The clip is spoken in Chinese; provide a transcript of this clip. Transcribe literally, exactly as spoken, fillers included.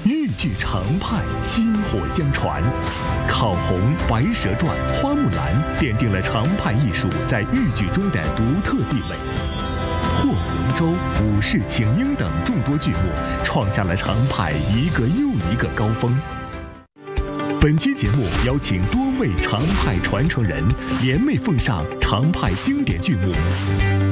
豫剧常派薪火相传，考红、白蛇传、花木兰奠定了常派艺术在豫剧中的独特地位。《霍红州》《武氏请缨》等众多剧目创下了常派一个又一个高峰。本期节目邀请多位常派传承人联袂奉上常派经典剧目。